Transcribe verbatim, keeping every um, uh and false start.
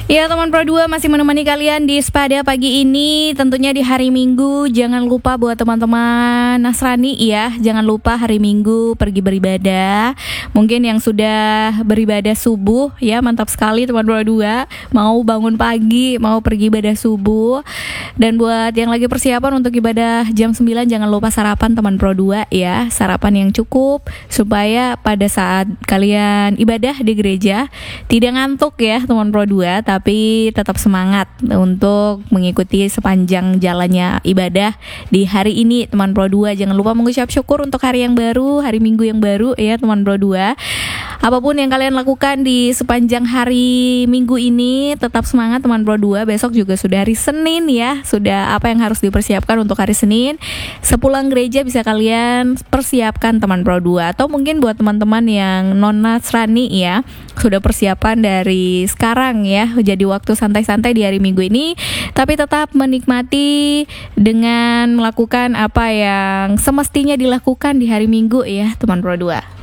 Ya teman Pro dua masih menemani kalian di Sepada pagi ini. Tentunya di hari Minggu jangan lupa buat teman-teman Nasrani ya, jangan lupa hari Minggu pergi beribadah. Mungkin yang sudah beribadah subuh ya, mantap sekali teman Pro dua. Mau bangun pagi, mau pergi ibadah subuh. Dan buat yang lagi persiapan untuk ibadah jam sembilan, jangan lupa sarapan teman Pro dua ya. Sarapan yang cukup supaya pada saat kalian ibadah di gereja tidak ngantuk ya teman Pro dua, tapi tetap semangat untuk mengikuti sepanjang jalannya ibadah di hari ini teman Pro dua. Jangan lupa mengucap syukur untuk hari yang baru, hari Minggu yang baru ya teman Pro dua. Apapun yang kalian lakukan di sepanjang hari Minggu ini, tetap semangat teman Pro dua. Besok juga sudah hari Senin ya. Sudah apa yang harus dipersiapkan untuk hari Senin. Sepulang gereja bisa kalian persiapkan teman Pro dua. Atau mungkin buat teman-teman yang non Nasrani ya, sudah persiapan dari sekarang ya. Jadi waktu santai-santai di hari Minggu ini, tapi tetap menikmati dengan melakukan apa yang semestinya dilakukan di hari Minggu ya teman Pro dua.